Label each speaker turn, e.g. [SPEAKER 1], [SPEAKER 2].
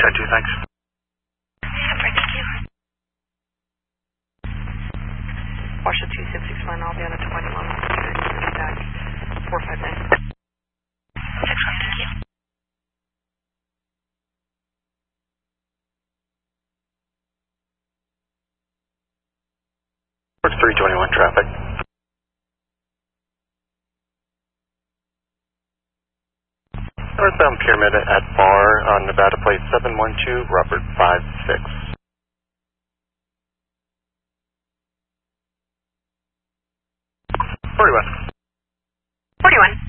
[SPEAKER 1] 2, thanks.
[SPEAKER 2] Thank you. Washoe 2661, I'll be on a 21 back 459.
[SPEAKER 3] 61, thank you.
[SPEAKER 1] Towards 321 traffic. Northbound Pyramid at Bar on Nevada Plate 712, Robert 56. 41.
[SPEAKER 2] 41.